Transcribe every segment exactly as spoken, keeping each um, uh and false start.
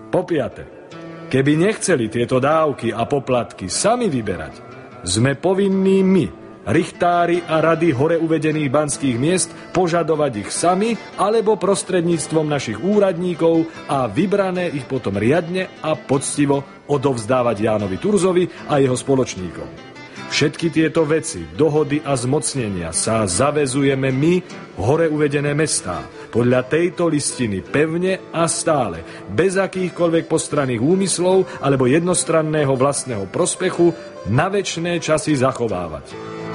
Po piate, keby nechceli tieto dávky a poplatky sami vyberať, sme povinní my, richtári a rady hore uvedených banských miest, požadovať ich sami alebo prostredníctvom našich úradníkov a vybrané ich potom riadne a poctivo odovzdávať Jánovi Turzovi a jeho spoločníkom. Všetky tieto veci, dohody a zmocnenia sa zavezujeme my, hore uvedené mestá, podľa tejto listiny pevne a stále, bez akýchkoľvek postranných úmyslov alebo jednostranného vlastného prospechu, na večné časy zachovávať.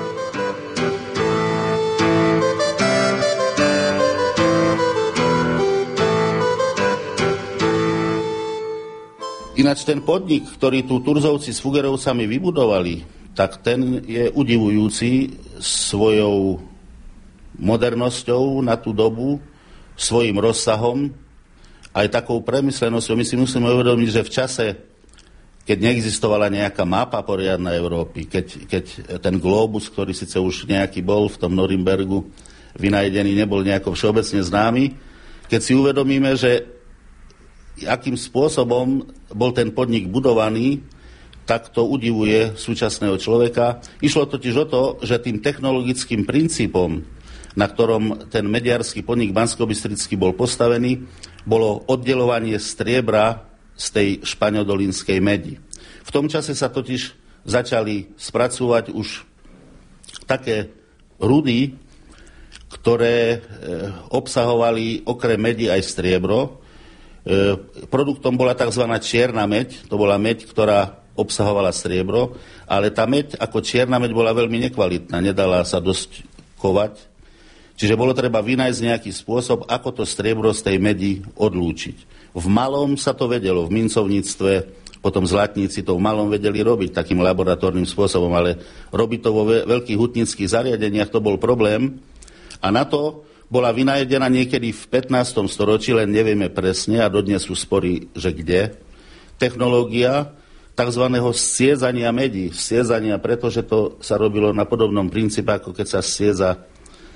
Ináč ten podnik, ktorý tu Turzovci s Fugerovcami vybudovali, tak ten je udivujúci svojou modernosťou na tú dobu, svojim rozsahom, aj takou premyslenosťou. My si musíme uvedomiť, že v čase, keď neexistovala nejaká mapa poriadna Európy, keď, keď ten globus, ktorý síce už nejaký bol v tom Norimbergu vynajdený, nebol nejako všeobecne známy, keď si uvedomíme, že akým spôsobom bol ten podnik budovaný, tak to udivuje súčasného človeka. Išlo totiž o to, že tým technologickým princípom, na ktorom ten mediársky podnik banskobystrický bol postavený, bolo oddeľovanie striebra z tej špaňodolínskej medi. V tom čase sa totiž začali spracúvať už také rudy, ktoré obsahovali okrem medi aj striebro. Produktom bola tzv. Čierna meď, to bola meď, ktorá obsahovala striebro, ale tá meď ako čierna meď bola veľmi nekvalitná, nedala sa dosť kovať. Čiže bolo treba vynájsť nejaký spôsob, ako to striebro z tej medi odlúčiť. V malom sa to vedelo, v mincovníctve, potom zlatníci to v malom vedeli robiť takým laboratórnym spôsobom, ale robiť to vo veľkých hutnických zariadeniach, to bol problém. A na to bola vynájdená niekedy v pätnástom storočí, len nevieme presne, a dodnes sú spory, že kde, technológia takzvaného siezania medí. Siezania, pretože to sa robilo na podobnom princípe, ako keď sa sieza e,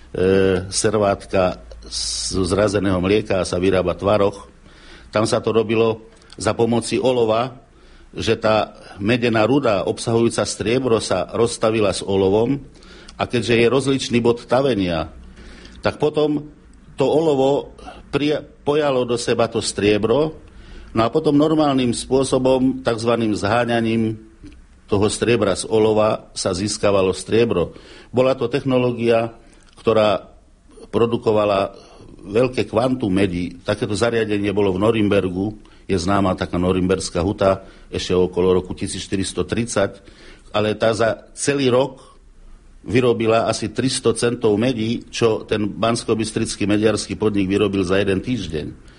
servátka z zrazeného mlieka a sa vyrába tvaroh. Tam sa to robilo za pomoci olova, že tá medená ruda obsahujúca striebro sa rozstavila s olovom a keďže je rozličný bod tavenia, tak potom to olovo pri, pojalo do seba to striebro. No a potom normálnym spôsobom, takzvaným zháňaním toho striebra z olova sa získavalo striebro. Bola to technológia, ktorá produkovala veľké kvantum medí. Takéto zariadenie bolo v Norimbergu, je známa taká norimberská huta, ešte okolo roku tisícštyristotridsať, ale tá za celý rok vyrobila asi tristo centov medí, čo ten banskobystrický mediársky podnik vyrobil za jeden týždeň.